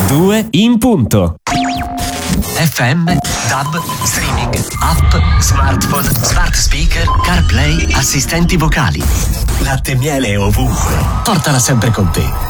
2 in punto. FM, DAB, streaming, app, smartphone, smart speaker, CarPlay, assistenti vocali. Latte e miele ovunque. Portala sempre con te.